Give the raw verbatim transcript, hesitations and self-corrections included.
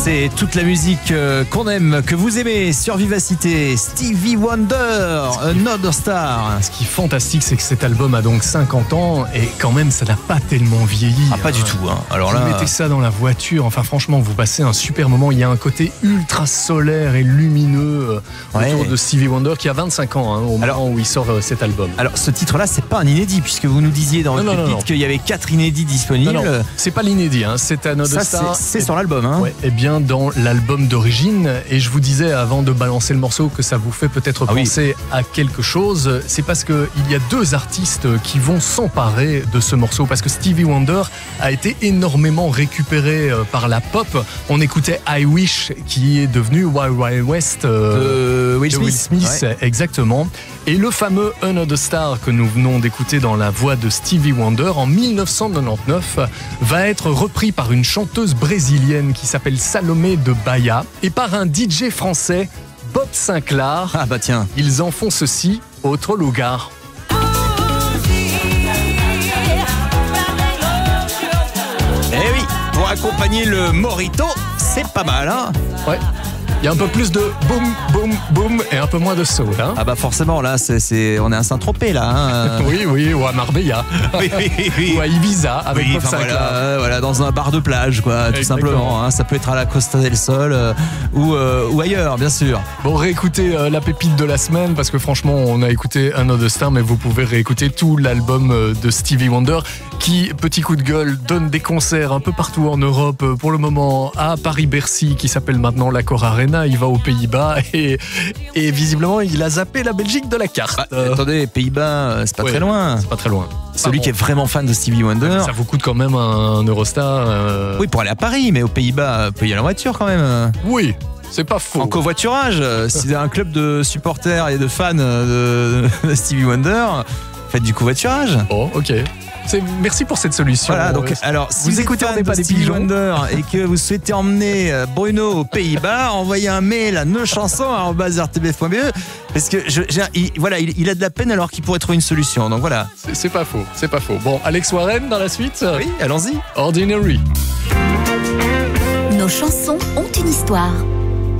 C'est toute la musique qu'on aime, que vous aimez sur Vivacité. Stevie Wonder, Another Star. Ce qui est fantastique, c'est que cet album a donc cinquante ans et quand même, ça n'a pas tellement vieilli. Ah, pas hein. du tout. Hein. Alors là, vous mettez ça dans la voiture. Enfin, franchement, vous passez un super moment. Il y a un côté ultra solaire et lumineux ouais. autour de Stevie Wonder qui a vingt-cinq ans hein, au moment alors, où il sort euh, cet album. Alors, ce titre-là, c'est pas un inédit puisque vous nous disiez dans non, votre titre qu'il y avait quatre inédits disponibles. Non, non, c'est pas l'inédit. Hein. C'est Another ça, Star. C'est sur l'album. Hein. Ouais, et bien dans l'album d'origine. Et je vous disais avant de balancer le morceau que ça vous fait peut-être ah penser oui. à quelque chose. C'est parce qu'il y a deux artistes qui vont s'emparer de ce morceau. Parce que Stevie Wonder a été énormément récupéré par la pop. On écoutait I Wish qui est devenu Wild Wild West euh, de Will de Smith, Will Smith ouais. exactement. Et le fameux Another Star que nous venons d'écouter dans la voix de Stevie Wonder en dix-neuf cent quatre-vingt-dix-neuf va être repris par une chanteuse brésilienne qui s'appelle Salomé de Bahia et par un D J français, Bob Sinclair. Ah bah tiens. Ils en font ceci, Autre Lugar. Eh oui, pour accompagner le Morito, c'est pas mal hein. Ouais. Il y a un peu plus de boum, boum, boum et un peu moins de soul. Hein. Ah bah forcément, là, c'est, c'est, on est à Saint-Tropez, là. Hein. oui, oui, ou à Marbella. oui, oui, oui. Ou à Ibiza, avec oui, Bob Sinclair. Voilà, voilà, dans un bar de plage, quoi, tout Exactement. simplement. Hein. Ça peut être à la Costa del Sol euh, ou, euh, ou ailleurs, bien sûr. Bon, réécoutez euh, la pépite de la semaine, parce que franchement, on a écouté Another Star, mais vous pouvez réécouter tout l'album euh, de Stevie Wonder, qui, petit coup de gueule, donne des concerts un peu partout en Europe, euh, pour le moment, à Paris-Bercy, qui s'appelle maintenant l'Accor Arena. Il va aux Pays-Bas et, et visiblement il a zappé la Belgique de la carte. Bah, euh, attendez, les Pays-Bas, c'est pas ouais, très loin. C'est pas très loin. Celui ah, qui bon. est vraiment fan de Stevie Wonder. Ça vous coûte quand même un Eurostar. Euh... Oui, pour aller à Paris, mais aux Pays-Bas, on peut y aller en voiture quand même. Oui. C'est pas faux. En covoiturage, si vous avez un club de supporters et de fans de, de Stevie Wonder, faites du covoiturage. Oh, ok. C'est, merci pour cette solution. Voilà, donc, alors, si vous, vous écoutez êtes fan pas de des Stevie pigeons. Wonder et que vous souhaitez emmener Bruno aux Pays-Bas, envoyez un mail à nos chansons arobase r t b f point b e parce que je, j'ai, il, voilà, il, il a de la peine alors qu'il pourrait trouver une solution. Donc voilà. C'est, c'est pas faux, c'est pas faux. Bon, Alex Warren dans la suite. Oui, allons-y. Ordinary. Nos chansons ont une histoire.